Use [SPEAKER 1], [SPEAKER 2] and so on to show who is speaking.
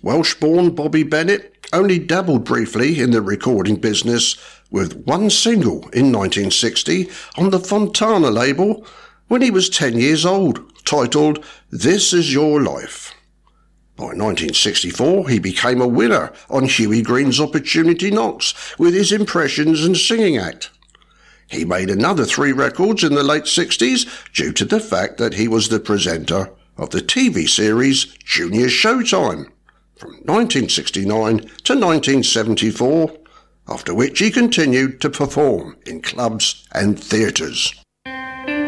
[SPEAKER 1] Welsh-born Bobby Bennett only dabbled briefly in the recording business with one single in 1960 on the Fontana label when he was 10 years old, titled This Is Your Life. By 1964, he became a winner on Huey Green's Opportunity Knocks with his impressions and singing act. He made another 3 records in the late 60s due to the fact that he was the presenter of the TV series Junior Showtime from 1969 to 1974, after which he continued to perform in clubs and theatres.